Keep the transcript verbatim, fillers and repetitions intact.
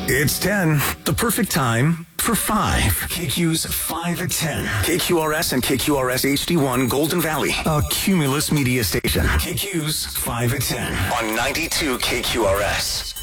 It's ten, the perfect time for five. K Q's five at ten. K Q R S and K Q R S H D one Golden Valley, a Cumulus media station. K Q's five at ten on ninety-two K Q R S.